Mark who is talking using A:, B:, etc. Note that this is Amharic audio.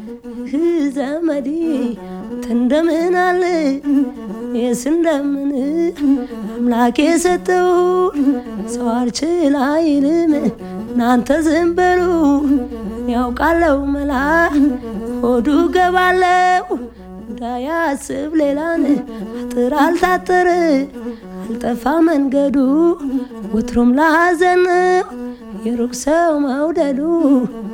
A: ዘመዴ እንደምን አለ የስንደምን አምላክ የሰጠው ሰው አልችል አይልም እናንተ ዝም በሉ ያውቃለው መላ ሆዱ ገባለው እንዳያስብ ሌላን አጥር አልታጠረ አልጠፋ መንገዱ ወትሮም ለሐዘን የሩቅ ሰው መውደዱ